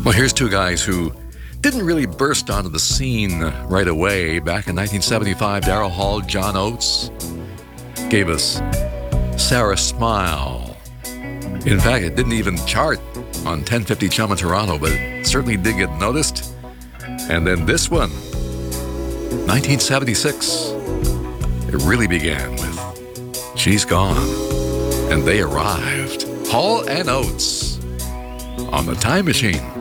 Well, here's two guys who didn't really burst onto the scene right away. Back in 1975, Daryl Hall, John Oates gave us Sarah Smile. In fact, it didn't even chart on 1050 Chum in Toronto, but it certainly did get noticed. And then this one, 1976, it really began with She's Gone, and they arrived. Hall and Oates on the Time Machine.